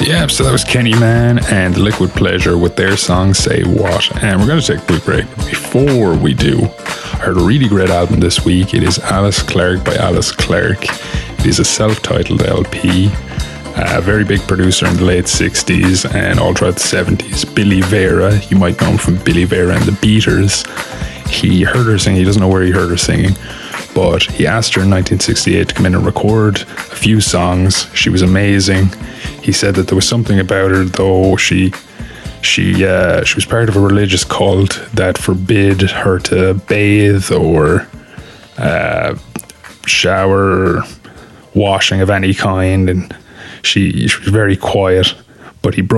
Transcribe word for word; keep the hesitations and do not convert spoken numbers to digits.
Yeah, so that was Kenny Man and Liquid Pleasure with their song Say What. And we're going to take a quick break. But before we do, I heard a really great album this week. It is Alice Clark by Alice Clark. It is a self-titled L P. A very big producer in the late sixties and all throughout the seventies. Billy Vera, you might know him from Billy Vera and the Beaters. He heard her singing. He doesn't know where he heard her singing, but he asked her in nineteen sixty-eight to come in and record a few songs. She was amazing. He said that there was something about her, though. She she uh, she was part of a religious cult that forbid her to bathe or uh, shower or washing of any kind, and she, she was very quiet. But he broke